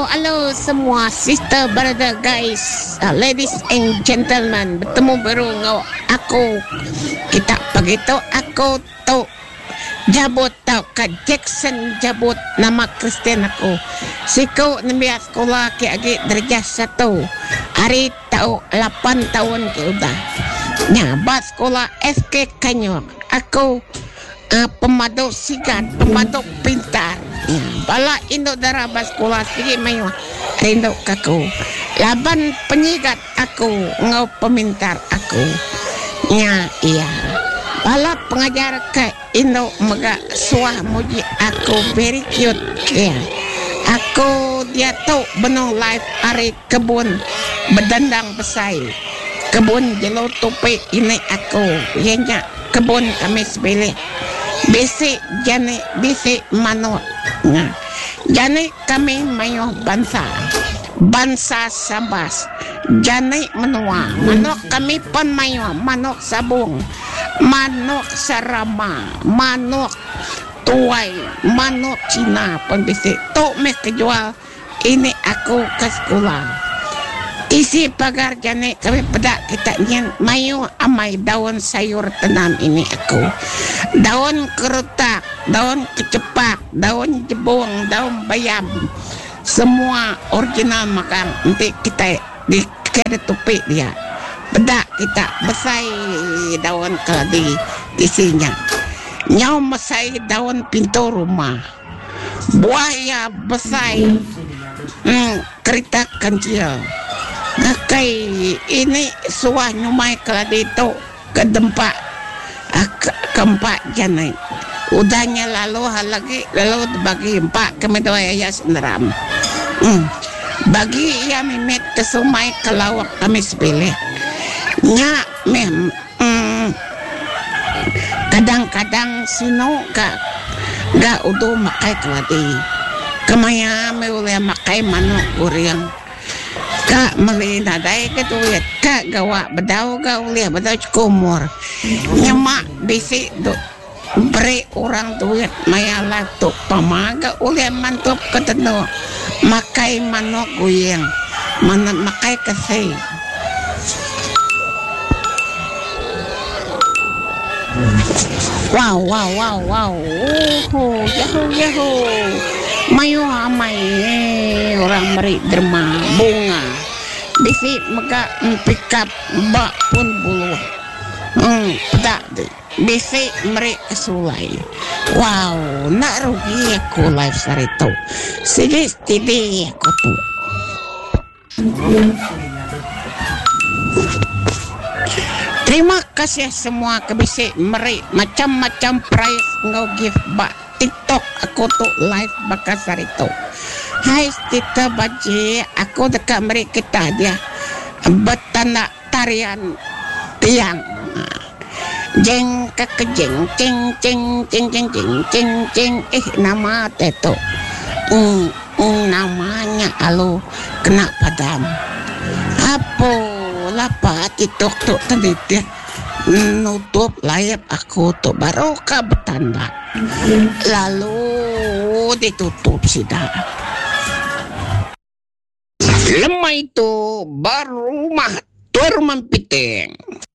Halo semua sister, brother, guys, ladies and gentlemen. Bertemu baru ngau aku. Kita begitu aku tu jabut tau ke Jackson jabut nama Kristen aku. Siku nembiak sekolah ke agi darjah 1. Hari tau 8 tahun ke udah. Nya bas sekolah SK Kanyok. Aku pemadu sigat, pemadu pintar. Bala Indo darah bas sekolah sigi mayu rindu kaku. Laban penyigat aku, ngau pemintar aku. Nya iya. Bala pengajar ke Indo mega suah muji aku very cute. Ya. Aku dia tu benung live hari kebun bedandang besai. Kebun jelo tupi ini aku. Yanya kebun kami sebelih. Bisi jani bisi manuk. Nah, jani kami mayo bansa sabas. Jani menua. Manuk kami pun mayo manuk sabung. Manuk sarama, manuk tuai, manuk Cina pun bisi. Tok meh kejual ini aku ke sekolah. Isi pagar jani kami pedak kita nyen mayu amai daun sayur tanam ini aku. Daun kerutak, daun kecepak, daun jebung, daun bayam. Semua original makan. Nanti kita di kira tupi dia. Pedak kita besai daun keladi isinya. Nyau mesai daun pintu rumah. Buaya besai kereta kancil. Ngakai ini suah nyumai keladi itu ke dempak keempat janai. Udahnya lalu lagi lalu bagi empat kami doa ya senderam. Bagi ia mimet kesumai kelawak kami sepilih. Nya mem kadang-kadang sino ga udu makai keladi. Kemaya me uleh makai manuk uriang. Kak melina dai ke duit kak gawa bedau ga uliah bedau kumur nyemak bisi do beri orang duit maya latuk pamaga uliah mantap keteno makai manok guyeng makai kesei. Wow yahoo mayu amai orang meri derma bunga bisi mega pikap bak pun bulu pedak bisi meri kesulai. Wow nak rugi aku live sarito sigi stidi aku tu. Terima kasih semua kebisi meri macam-macam prize ngau gift bak TikTok aku tu live bakas sarito. Hai Tita Baji, aku dekat mereka dia bertanda tarian tiang. Jeng kekejeng ceng ceng ceng ceng ceng ceng ceng nama teto. Namanya alu kena padam. Apa lapa TikTok tu tadi dia nutup layar aku tu baru ka bertanda. Lalu ditutup sudah. Lemah itu baru mah tur mempiting.